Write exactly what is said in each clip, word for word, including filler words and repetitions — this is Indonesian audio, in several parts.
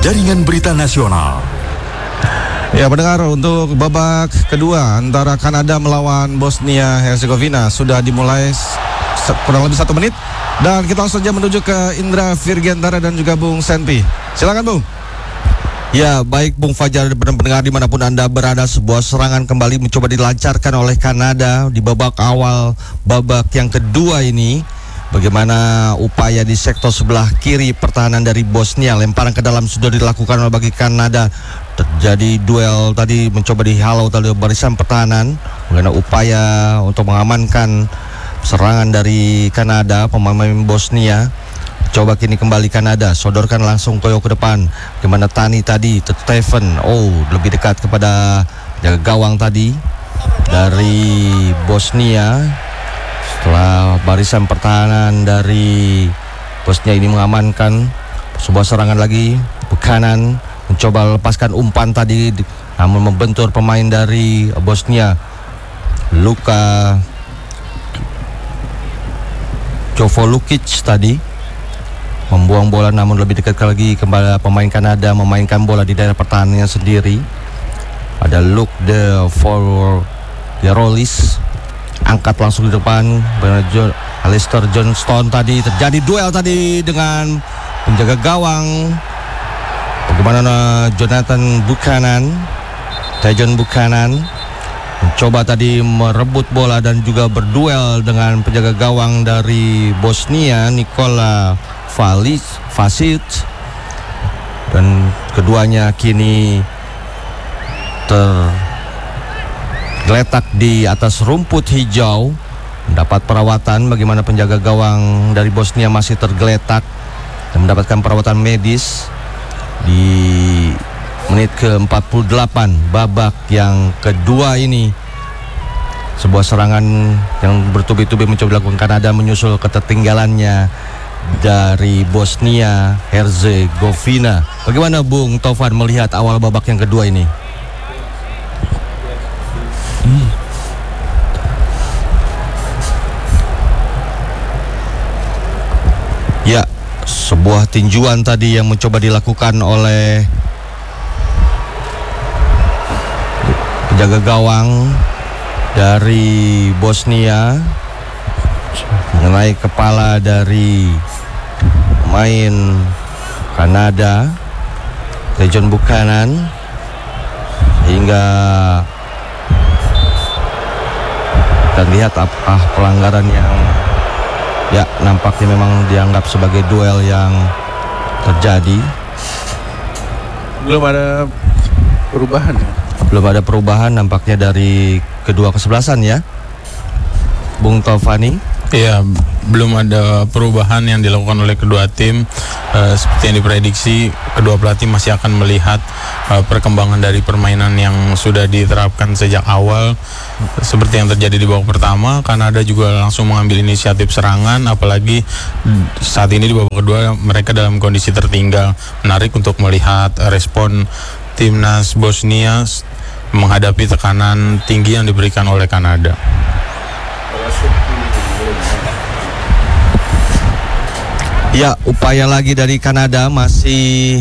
Jaringan Berita Nasional. Ya, pendengar, untuk babak kedua antara Kanada melawan Bosnia Herzegovina sudah dimulai kurang lebih satu menit. Dan kita langsung saja menuju ke Indra Virgantara dan juga Bung Senpi. Silakan, Bung. Ya, baik Bung Fajar dan pendengar dimanapun Anda berada, sebuah serangan kembali mencoba dilancarkan oleh Kanada di babak awal babak yang kedua ini. Bagaimana upaya di sektor sebelah kiri pertahanan dari Bosnia, lemparan ke dalam sudah dilakukan oleh bagi Kanada. Terjadi duel tadi, mencoba dihalau tadi barisan pertahanan. Bagaimana upaya untuk mengamankan serangan dari Kanada, pemain Bosnia. Coba kini kembali Kanada, sodorkan langsung Koyo ke depan. Bagaimana Tani tadi, Stephen, oh lebih dekat kepada jaga gawang tadi dari Bosnia. Setelah barisan pertahanan dari Bosnia ini mengamankan, sebuah serangan lagi Buchanan mencoba lepaskan umpan tadi, namun membentur pemain dari Bosnia, Luka Jovolukic tadi, membuang bola namun lebih dekat lagi kepada pemain Kanada, memainkan bola di daerah pertahanannya sendiri. Ada Luke de Foroyarolis, angkat langsung di depan. John, Alistair Johnston tadi, terjadi duel tadi dengan penjaga gawang. Bagaimana Jonathan Buchanan, Tejon Buchanan mencoba tadi merebut bola dan juga berduel dengan penjaga gawang dari Bosnia, Nikola Valic, Vasic, dan keduanya kini tergeletak di atas rumput hijau, mendapat perawatan. Bagaimana penjaga gawang dari Bosnia masih tergeletak dan mendapatkan perawatan medis di menit ke empat puluh delapan babak yang kedua ini. Sebuah serangan yang bertubi-tubi mencoba dilakukan Kanada menyusul ketertinggalannya dari Bosnia Herzegovina. Bagaimana Bung Taufan melihat awal babak yang kedua ini? Hmm. Ya, sebuah tinjuan tadi yang mencoba dilakukan oleh penjaga gawang dari Bosnia mengenai kepala dari pemain Kanada, Tejon Buchanan, hingga kita lihat apakah pelanggaran yang ya nampaknya memang dianggap sebagai duel yang terjadi. Belum ada perubahan ya? Belum ada perubahan nampaknya dari kedua kesebelasan ya, Bung Taufani. Ya, belum ada perubahan yang dilakukan oleh kedua tim. Uh, seperti yang diprediksi, kedua pelatih masih akan melihat uh, perkembangan dari permainan yang sudah diterapkan sejak awal. Seperti yang terjadi di babak pertama, Kanada juga langsung mengambil inisiatif serangan, apalagi saat ini di babak kedua mereka dalam kondisi tertinggal. Menarik untuk melihat respon timnas Bosnia menghadapi tekanan tinggi yang diberikan oleh Kanada. Ya, upaya lagi dari Kanada masih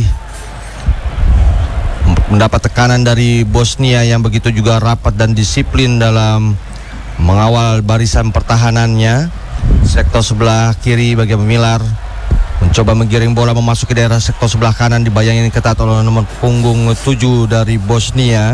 mendapat tekanan dari Bosnia yang begitu juga rapat dan disiplin dalam mengawal barisan pertahanannya. Sektor sebelah kiri bagi Milar mencoba menggiring bola memasuki daerah sektor sebelah kanan, dibayangin ketat oleh nomor punggung tujuh dari Bosnia.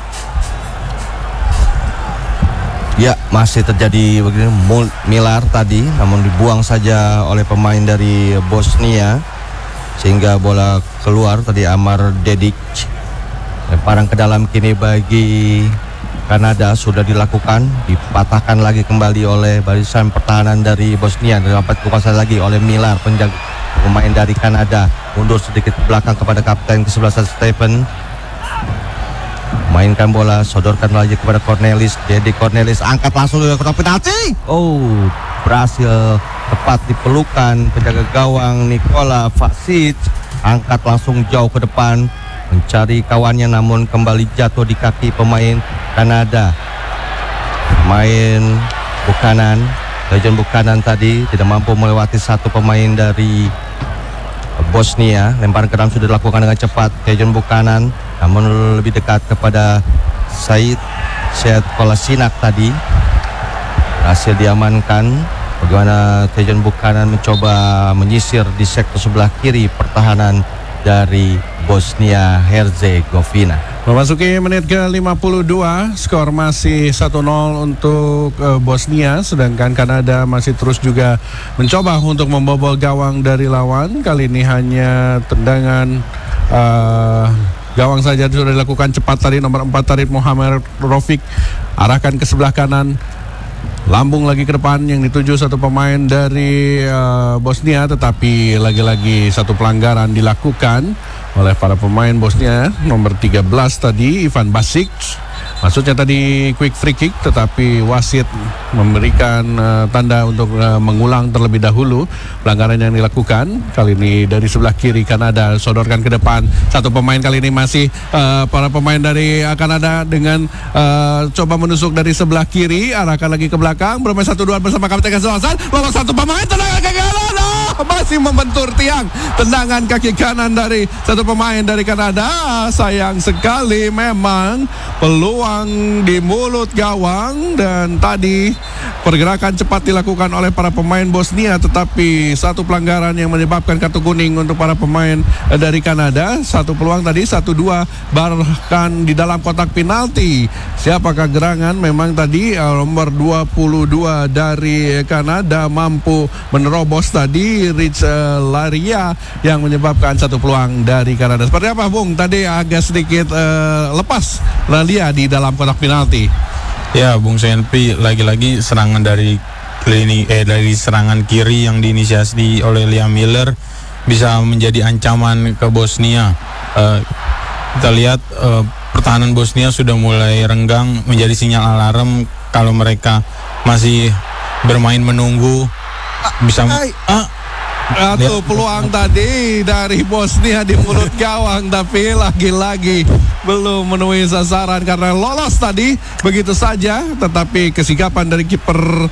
Ya, masih terjadi begini Milar tadi, namun dibuang saja oleh pemain dari Bosnia sehingga bola keluar tadi. Amar Dedic, lemparan ke dalam kini bagi Kanada sudah dilakukan, dipatahkan lagi kembali oleh barisan pertahanan dari Bosnia, dapat dikuasai lagi oleh Milar, penjaga pemain dari Kanada. Mundur sedikit ke belakang kepada kapten kesebelasan Stephen, mainkan bola, sodorkan lagi kepada Cornelis. Jadi Cornelis angkat langsung ke kotak penalti. Oh, berhasil tepat dipelukan penjaga gawang Nikola Vasic. Angkat langsung jauh ke depan mencari kawannya, namun kembali jatuh di kaki pemain Kanada. Pemain Buchanan, Tejon Buchanan tadi tidak mampu melewati satu pemain dari Bosnia. Lemparan ke dalam sudah dilakukan dengan cepat. Tejan Buchanan namun lebih dekat kepada Said Syed Kolasinak tadi. Hasil diamankan. Bagaimana Tejan Buchanan mencoba menyisir di sektor sebelah kiri pertahanan dari Bosnia Herzegovina. Memasuki menit ke lima puluh dua, skor masih satu nol untuk uh, Bosnia, sedangkan Kanada masih terus juga mencoba untuk membobol gawang dari lawan. Kali ini hanya tendangan uh, gawang saja sudah dilakukan cepat tadi. Nomor empat Tarid Muhammad Rofiq arahkan ke sebelah kanan. Lambung lagi ke depan yang dituju satu pemain dari uh, Bosnia, tetapi lagi-lagi satu pelanggaran dilakukan oleh para pemain Bosnia. Nomor tiga belas tadi Ivan Basic. Maksudnya tadi quick free kick, tetapi wasit memberikan uh, tanda untuk uh, mengulang terlebih dahulu pelanggaran yang dilakukan. Kali ini dari sebelah kiri Kanada sodorkan ke depan. Satu pemain kali ini masih uh, para pemain dari uh, Kanada dengan uh, coba menusuk dari sebelah kiri, arahkan lagi ke belakang, bermain satu dua bersama kapten Keselasan. Lolos satu pemain, tendangan kaki kanan, oh, masih membentur tiang. Tendangan kaki kanan dari satu pemain dari Kanada. Sayang sekali memang peluang di mulut gawang, dan tadi pergerakan cepat dilakukan oleh para pemain Bosnia, tetapi satu pelanggaran yang menyebabkan kartu kuning untuk para pemain dari Kanada. Satu peluang tadi satu dua bahkan di dalam kotak penalti. Siapakah gerangan? Memang tadi nomor dua puluh dua dari Kanada mampu menerobos tadi Rich uh, Laria yang menyebabkan satu peluang dari Kanada. Seperti apa Bung? Tadi agak sedikit uh, lepas Laria di dalam kotak penalti. Ya, Bung Senpi, lagi-lagi serangan dari lini eh dari serangan kiri yang diinisiasi oleh Liam Miller bisa menjadi ancaman ke Bosnia. Uh, kita lihat uh, pertahanan Bosnia sudah mulai renggang, menjadi sinyal alarm kalau mereka masih bermain menunggu bisa ah, Satu peluang tadi dari Bosnia di mulut gawang, tapi lagi-lagi belum memenuhi sasaran karena lolos tadi begitu saja. Tetapi kesigapan dari kiper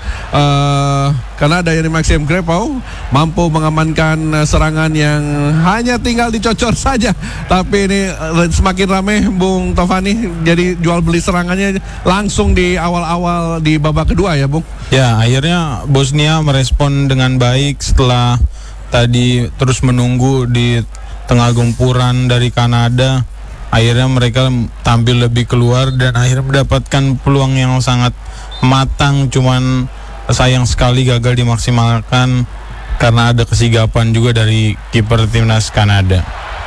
uh, Kanada yang Maxim Grepau mampu mengamankan serangan yang hanya tinggal dicocor saja. Tapi ini uh, semakin ramai Bung Tovani, jadi jual beli serangannya langsung di awal-awal di babak kedua ya Bung. Ya, akhirnya Bosnia merespon dengan baik setelah tadi terus menunggu di tengah gempuran dari Kanada. Akhirnya mereka tampil lebih keluar dan akhirnya mendapatkan peluang yang sangat matang, cuman sayang sekali gagal dimaksimalkan karena ada kesigapan juga dari kiper timnas Kanada.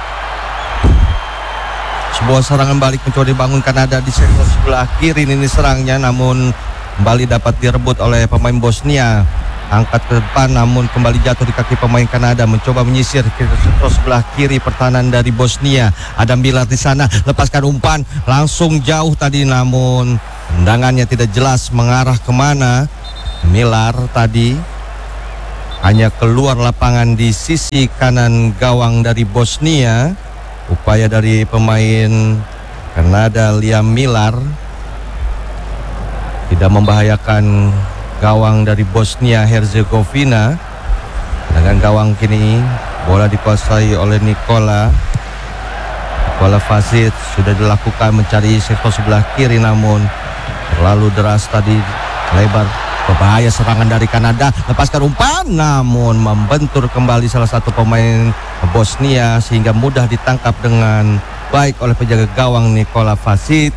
Sebuah serangan balik mencoba dibangun Kanada di sektor sebelah kiri ini serangnya, namun kembali dapat direbut oleh pemain Bosnia. Angkat ke depan namun kembali jatuh di kaki pemain Kanada, mencoba menyisir ke sebelah kiri pertahanan dari Bosnia. Ada Miller di sana, lepaskan umpan langsung jauh tadi, namun tendangannya tidak jelas mengarah kemana. Miller tadi hanya keluar lapangan di sisi kanan gawang dari Bosnia. Upaya dari pemain Kanada Liam Miller tidak membahayakan gawang dari Bosnia Herzegovina. Dengan gawang kini bola dikuasai oleh Nikola Nikola Vasic. Sudah dilakukan mencari sektor sebelah kiri, namun terlalu deras tadi, lebar. Berbahaya serangan dari Kanada, lepaskan umpan namun membentur kembali salah satu pemain Bosnia sehingga mudah ditangkap dengan baik oleh penjaga gawang Nikola Vasic.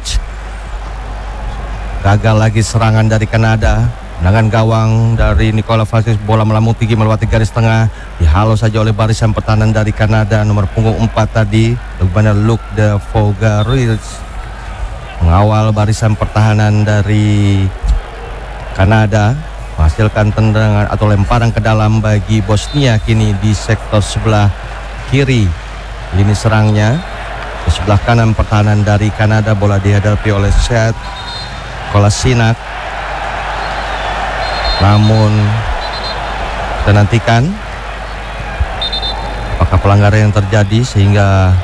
Gagal lagi serangan dari Kanada. Dengan gawang dari Nikola Vasic, bola melambung tinggi melewati garis tengah, dihalau saja oleh barisan pertahanan dari Kanada. Nomor punggung empat tadi, bagaimana Luke de Vogaris mengawal barisan pertahanan dari Kanada, menghasilkan tendangan atau lemparan ke dalam bagi Bosnia kini di sektor sebelah kiri lini serangnya. Di sebelah kanan pertahanan dari Kanada, bola dihadapi oleh Syed Kolasinak. Namun kita nantikan apakah pelanggaran yang terjadi sehingga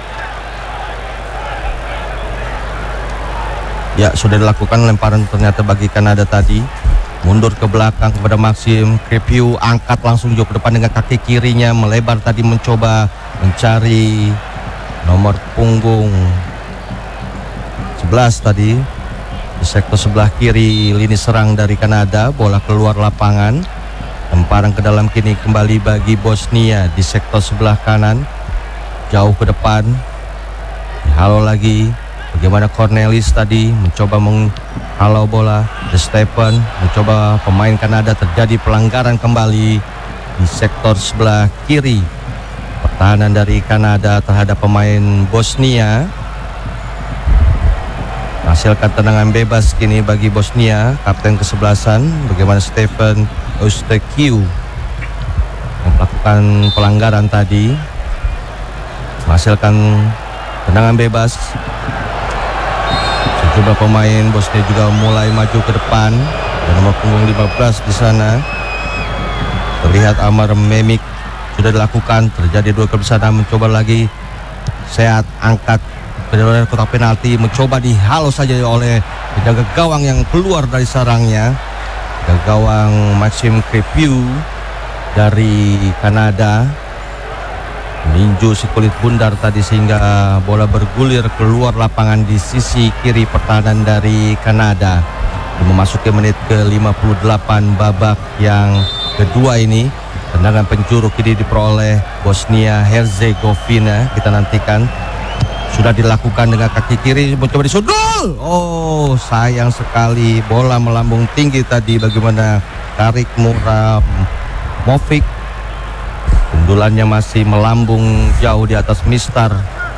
ya sudah dilakukan lemparan ternyata bagi Kanada tadi. Mundur ke belakang kepada Maxim Crepeau, angkat langsung jauh ke depan dengan kaki kirinya, melebar tadi mencoba mencari nomor punggung sebelas tadi di sektor sebelah kiri lini serang dari Kanada. Bola keluar lapangan, lemparan ke dalam kini kembali bagi Bosnia di sektor sebelah kanan, jauh ke depan. Halo lagi, bagaimana Cornelis tadi mencoba menghalau bola. De Stefan mencoba, pemain Kanada, terjadi pelanggaran kembali di sektor sebelah kiri. Pertahanan dari Kanada terhadap pemain Bosnia. Hasilkan tendangan bebas kini bagi Bosnia. Kapten kesebelasan, bagaimana Stefan Ostekiu yang melakukan pelanggaran tadi. Menghasilkan tendangan bebas. Sejumlah pemain Bosnia juga mulai maju ke depan. Dan nomor punggung lima belas di sana terlihat Amar Memik sudah dilakukan. Terjadi dua kebesaran, mencoba lagi. Sehat angkat ke kotak penalti, mencoba dihalau saja oleh penjaga gawang yang keluar dari sarangnya. Penjaga gawang Maxim Crepeau dari Kanada meninju si kulit bundar tadi sehingga bola bergulir keluar lapangan di sisi kiri pertahanan dari Kanada. Memasuki menit ke lima puluh delapan babak yang kedua ini. Tendangan penjuru kini diperoleh Bosnia Herzegovina. Kita nantikan. Sudah dilakukan dengan kaki kiri, mencoba disundul. Oh, sayang sekali, bola melambung tinggi tadi. Bagaimana tarik Mura Movic, sundulannya masih melambung jauh di atas mistar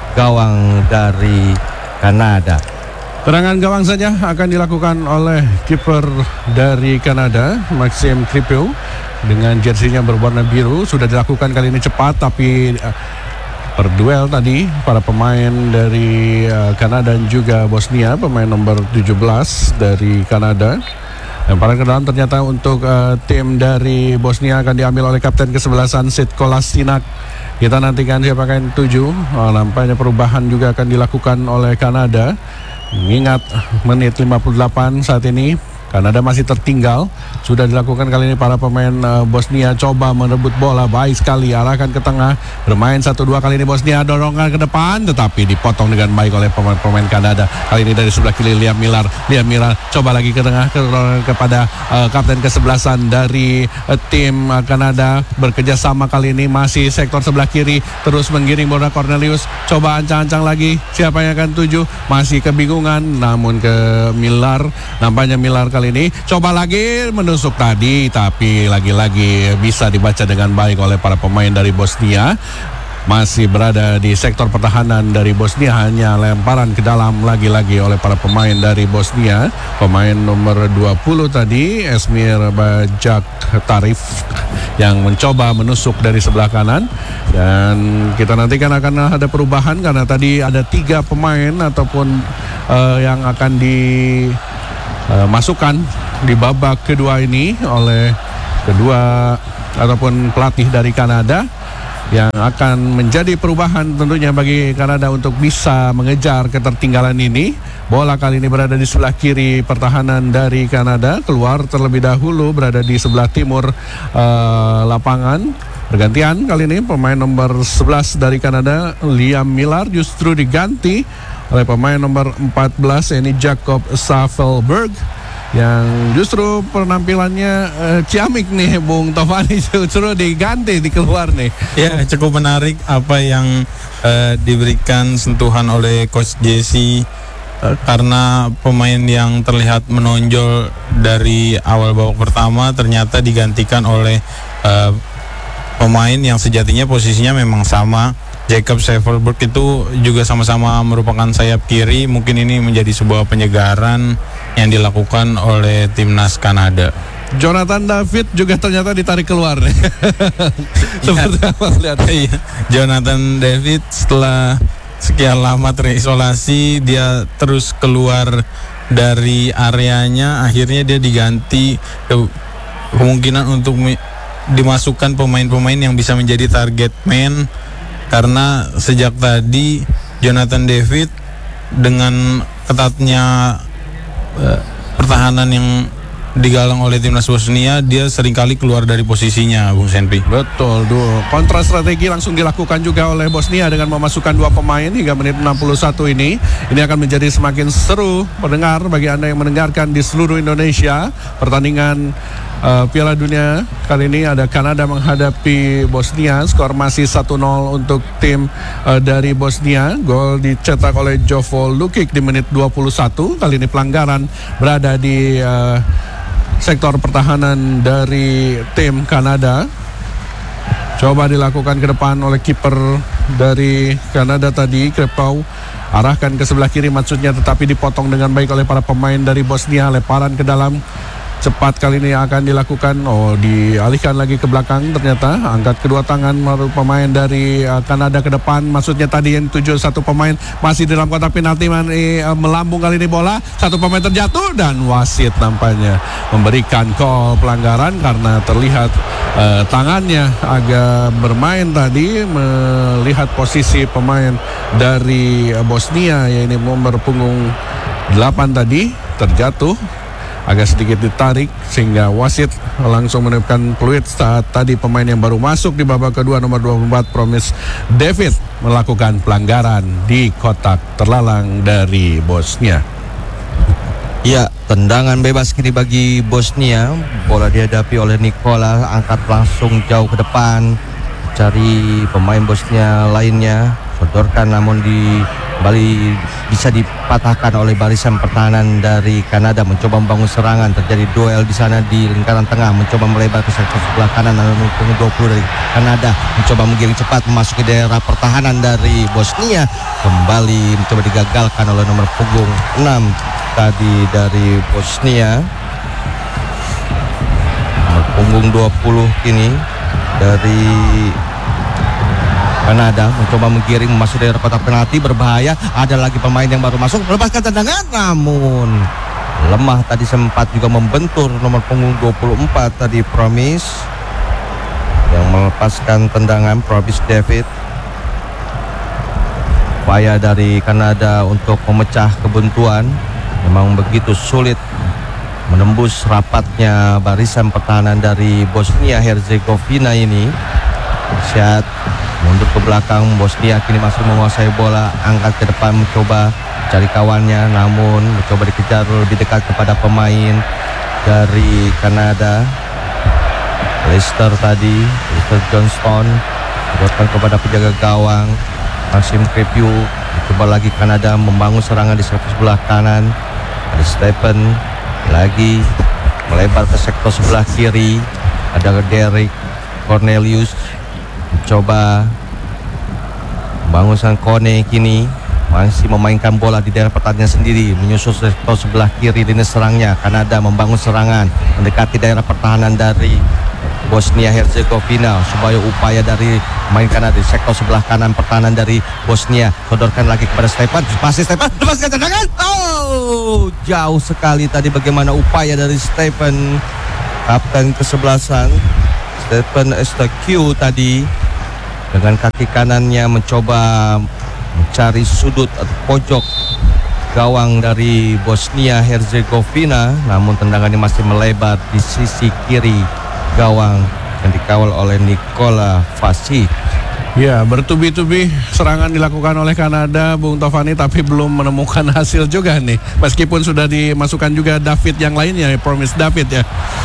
gawang dari Kanada. Tendangan gawang saja akan dilakukan oleh kiper dari Kanada, Maxim Crepeau, dengan jersinya berwarna biru. Sudah dilakukan kali ini cepat, tapi uh, berduel tadi para pemain dari uh, Kanada dan juga Bosnia. Pemain nomor tujuh belas dari Kanada, lemparan ke dalam ternyata untuk uh, tim dari Bosnia akan diambil oleh kapten kesebelasan Sid Kolasinac. Kita nantikan siapa yang tujuh. Oh, nampaknya perubahan juga akan dilakukan oleh Kanada. Mengingat menit lima puluh delapan saat ini Kanada masih tertinggal. Sudah dilakukan kali ini para pemain uh, Bosnia coba merebut bola. Baik sekali, arahkan ke tengah. Bermain satu dua kali ini Bosnia, dorongan ke depan, tetapi dipotong dengan baik oleh pemain-pemain Kanada. Kali ini dari sebelah kiri Liam Millar. Liam Millar coba lagi ke tengah ke, kepada uh, kapten kesebelasan dari uh, tim uh, Kanada. Bekerja sama kali ini masih sektor sebelah kiri. Terus menggiring bola Cornelius. Coba ancang-ancang lagi. Siapa yang akan tuju? Masih kebingungan. Namun ke Millar. Nampaknya Millar kali ini coba lagi menusuk tadi, tapi lagi-lagi bisa dibaca dengan baik oleh para pemain dari Bosnia. Masih berada di sektor pertahanan dari Bosnia, hanya lemparan ke dalam lagi-lagi oleh para pemain dari Bosnia. Pemain nomor dua puluh tadi Esmir Bajak Tarif yang mencoba menusuk dari sebelah kanan. Dan kita nantikan akan ada perubahan karena tadi ada tiga pemain ataupun uh, yang akan di Uh, masukkan di babak kedua ini oleh kedua ataupun pelatih dari Kanada, yang akan menjadi perubahan tentunya bagi Kanada untuk bisa mengejar ketertinggalan ini. Bola kali ini berada di sebelah kiri pertahanan dari Kanada, keluar terlebih dahulu berada di sebelah timur uh, lapangan. Bergantian kali ini pemain nomor sebelas dari Kanada, Liam Millar, justru diganti oleh pemain nomor empat belas, ini Jacob Savelberg, yang justru penampilannya uh, ciamik nih Bung Tovani, justru diganti, dikeluar nih. Ya, cukup menarik apa yang uh, diberikan sentuhan oleh Coach Jesse, uh, karena pemain yang terlihat menonjol dari awal babak pertama ternyata digantikan oleh uh, pemain yang sejatinya posisinya memang sama. Jacob Savelberg itu juga sama-sama merupakan sayap kiri. Mungkin ini menjadi sebuah penyegaran yang dilakukan oleh timnas Kanada. Jonathan David juga ternyata ditarik keluar. Seperti apa lihat? Iya. Jonathan David setelah sekian lama terisolasi, dia terus keluar dari areanya. Akhirnya dia diganti, kemungkinan untuk dimasukkan pemain-pemain yang bisa menjadi target man. Karena sejak tadi Jonathan David dengan ketatnya uh, pertahanan yang digalang oleh timnas Bosnia, dia seringkali keluar dari posisinya, Bung Senpi. Betul, duh. Kontra strategi langsung dilakukan juga oleh Bosnia dengan memasukkan dua pemain hingga menit enam puluh satu ini. Ini akan menjadi semakin seru pendengar bagi Anda yang mendengarkan di seluruh Indonesia. Pertandingan uh, Piala Dunia kali ini ada Kanada menghadapi Bosnia. Skor masih satu nol untuk tim uh, dari Bosnia. Gol dicetak oleh Jovo Lukic di menit dua puluh satu. Kali ini pelanggaran berada di uh, sektor pertahanan dari tim Kanada. Coba dilakukan ke depan oleh kiper dari Kanada tadi, Krepau. Arahkan ke sebelah kiri maksudnya, tetapi dipotong dengan baik oleh para pemain dari Bosnia. Lemparan ke dalam cepat kali ini akan dilakukan. Oh, dialihkan lagi ke belakang ternyata. Angkat kedua tangan pemain dari uh, Kanada ke depan. Maksudnya tadi yang tujuh satu pemain masih dalam kotak penalti, uh, melambung kali ini bola. Satu pemain terjatuh dan wasit nampaknya memberikan call pelanggaran karena terlihat uh, tangannya agak bermain tadi, melihat posisi pemain dari uh, Bosnia, yaitu nomor punggung delapan tadi terjatuh. Agak sedikit ditarik sehingga wasit langsung meniupkan peluit saat tadi pemain yang baru masuk di babak kedua nomor dua puluh empat Promise David melakukan pelanggaran di kotak terlalang dari Bosnia. Ya, tendangan bebas kini bagi Bosnia. Bola dihadapi oleh Nikola, angkat langsung jauh ke depan, cari pemain Bosnia lainnya, sodorkan namun di Bali bisa dipatahkan oleh barisan pertahanan dari Kanada. Mencoba membangun serangan, terjadi duel di sana di lingkaran tengah, mencoba melebar ke sektor sebelah kanan. Lalu punggung dua puluh dari Kanada mencoba menggiring cepat memasuki daerah pertahanan dari Bosnia. Kembali mencoba digagalkan oleh nomor punggung enam tadi dari Bosnia. Nomor punggung dua puluh kini dari Kanada mencoba menggiring masuk daerah kotak penalti, berbahaya. Ada lagi pemain yang baru masuk, melepaskan tendangan, namun lemah tadi, sempat juga membentur nomor punggung dua puluh empat tadi Promise yang melepaskan tendangan. Promise David. Upaya dari Kanada untuk memecah kebuntuan memang begitu sulit menembus rapatnya barisan pertahanan dari Bosnia Herzegovina ini. Siat mundur ke belakang, Bosnia kini masih menguasai bola, angkat ke depan mencoba cari kawannya, namun mencoba dikejar lebih dekat kepada pemain dari Kanada. Lester tadi, Lester Johnston buatkan kepada penjaga gawang Maxim Crepiu. Coba lagi Kanada membangun serangan di sektor sebelah kanan. Ada Stephen lagi melebar ke sektor sebelah kiri, ada Derek Cornelius coba bangun sang Kone kini masih memainkan bola di daerah pertandingan sendiri, menyusul sektor sebelah kiri lini serangnya. Kanada membangun serangan mendekati daerah pertahanan dari Bosnia Herzegovina. Supaya upaya dari main Kanada di sektor sebelah kanan pertahanan dari Bosnia, sodorkan lagi kepada Stefan, masih Stefan, lepaskan tendangan. Oh, jauh sekali tadi bagaimana upaya dari Stefan, kapten kesebelasan Stefan Estaquiu tadi, dengan kaki kanannya mencoba mencari sudut atau pojok gawang dari Bosnia Herzegovina, namun tendangannya masih melebar di sisi kiri gawang yang dikawal oleh Nikola Vasic. Ya, bertubi-tubi serangan dilakukan oleh Kanada, Bung Tovani, tapi belum menemukan hasil juga nih. Meskipun sudah dimasukkan juga David yang lainnya, Promise David ya.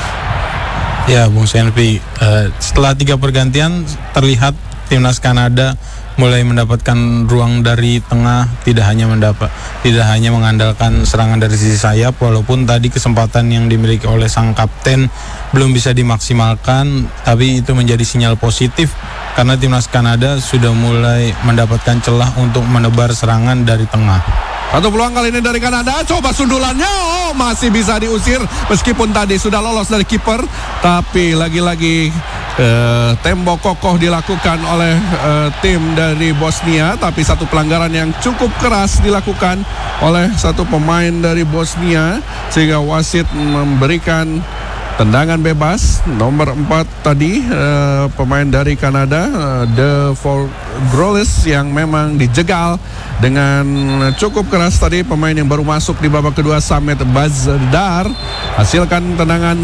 Ya, Bung Senpi, uh, setelah tiga pergantian terlihat timnas Kanada mulai mendapatkan ruang dari tengah, tidak hanya mendapat tidak hanya mengandalkan serangan dari sisi sayap, walaupun tadi kesempatan yang dimiliki oleh sang kapten belum bisa dimaksimalkan, tapi itu menjadi sinyal positif karena timnas Kanada sudah mulai mendapatkan celah untuk menebar serangan dari tengah. Satu peluang kali ini dari Kanada, coba sundulannya, oh masih bisa diusir meskipun tadi sudah lolos dari kiper, tapi lagi-lagi eh, tembok kokoh dilakukan oleh eh, tim dari Bosnia, tapi satu pelanggaran yang cukup keras dilakukan oleh satu pemain dari Bosnia sehingga wasit memberikan tendangan bebas nomor empat tadi, uh, pemain dari Kanada, uh, De Forgrolis, yang memang dijegal dengan cukup keras tadi pemain yang baru masuk di babak kedua, Samet Bazdar. Hasilkan tendangan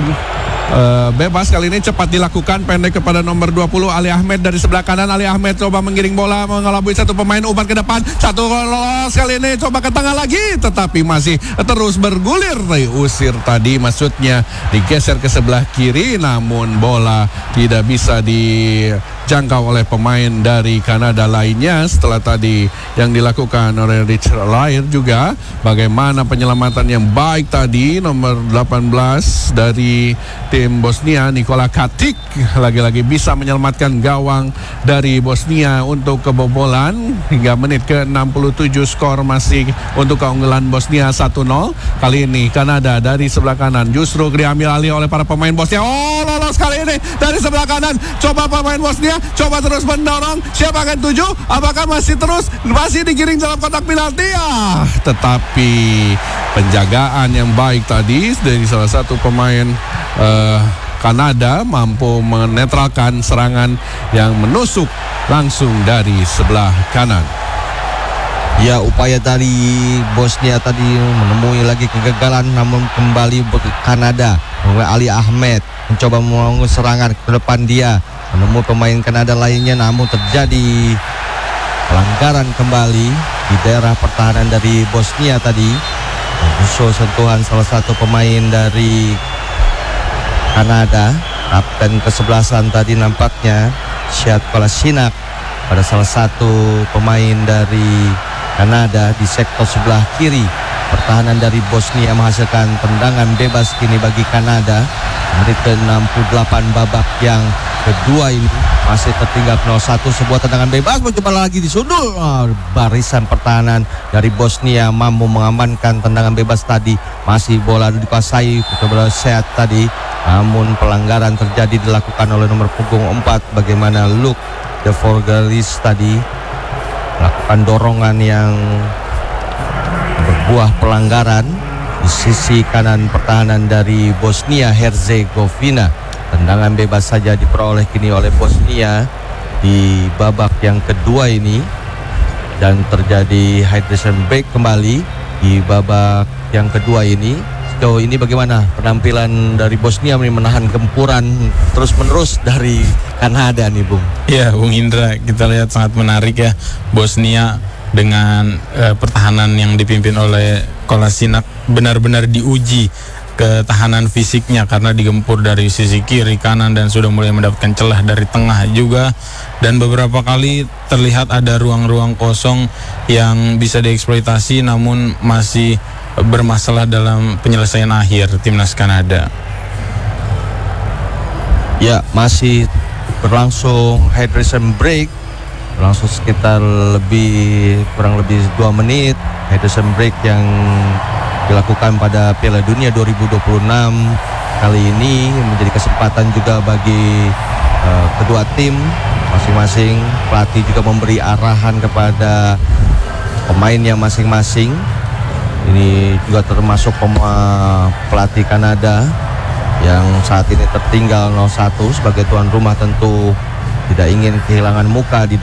Uh, bebas kali ini, cepat dilakukan, pendek kepada nomor dua puluh Ali Ahmed dari sebelah kanan. Ali Ahmed coba menggiring bola, mengelabui satu pemain, umpan ke depan, satu lolos kali ini, coba ke tengah lagi, tetapi masih terus bergulir, diusir tadi, maksudnya digeser ke sebelah kiri, namun bola tidak bisa dijangkau oleh pemain dari Kanada lainnya. Setelah tadi yang dilakukan oleh Richard Lair juga, bagaimana penyelamatan yang baik tadi nomor delapan belas dari tim Bosnia, Nikola Katic, lagi-lagi bisa menyelamatkan gawang dari Bosnia untuk kebobolan. Hingga menit ke enam puluh tujuh skor masih untuk keunggulan Bosnia satu nol. Kali ini Kanada dari sebelah kanan justru diambil alih oleh para pemain Bosnia. Oh, lolos kali ini dari sebelah kanan. Coba pemain Bosnia, coba terus mendorong. Siapa akan tuju? Apakah masih terus masih digiring dalam kotak penalti? Ah, tetapi penjagaan yang baik tadi dari salah satu pemain uh, Kanada mampu menetralkan serangan yang menusuk langsung dari sebelah kanan. Ya, upaya dari Bosnia tadi menemui lagi kegagalan, namun kembali ke Kanada. Ali Ahmed mencoba membangun serangan ke depan, dia menemui pemain Kanada lainnya, namun terjadi pelanggaran kembali di daerah pertahanan dari Bosnia tadi. Musuh sentuhan salah satu pemain dari Kanada, kapten kesebelasan tadi nampaknya Sead Kolasinac, pada salah satu pemain dari Kanada di sektor sebelah kiri. Pertahanan dari Bosnia menghasilkan tendangan bebas kini bagi Kanada. Menit ke enam puluh delapan babak yang kedua ini masih tertinggal nol satu. Sebuah tendangan bebas mencoba lagi disundul. Oh, barisan pertahanan dari Bosnia mampu mengamankan tendangan bebas tadi. Masih bola dikuasai kepada Sead tadi, namun pelanggaran terjadi dilakukan oleh nomor punggung empat. Bagaimana Luke De Forgalis tadi melakukan dorongan yang berbuah pelanggaran di sisi kanan pertahanan dari Bosnia Herzegovina. Tendangan bebas saja diperoleh kini oleh Bosnia di babak yang kedua ini, dan terjadi hydration break kembali di babak yang kedua ini. Sejauh ini bagaimana penampilan dari Bosnia menahan gempuran terus-menerus dari Kanada nih, Bung? Ya, Bung Indra, kita lihat sangat menarik ya, Bosnia dengan eh, pertahanan yang dipimpin oleh Kolasinac benar-benar diuji ketahanan fisiknya karena digempur dari sisi kiri, kanan, dan sudah mulai mendapatkan celah dari tengah juga, dan beberapa kali terlihat ada ruang-ruang kosong yang bisa dieksploitasi namun masih bermasalah dalam penyelesaian akhir timnas Kanada. Ya, masih berlangsung hydration break, berlangsung sekitar lebih kurang lebih dua menit. Hydration break yang dilakukan pada Piala Dunia dua ribu dua puluh enam kali ini menjadi kesempatan juga bagi uh, kedua tim masing-masing. Pelatih juga memberi arahan kepada pemainnya masing-masing. Ini juga termasuk pema, pelatih Kanada yang saat ini tertinggal nol satu sebagai tuan rumah, tentu tidak ingin kehilangan muka di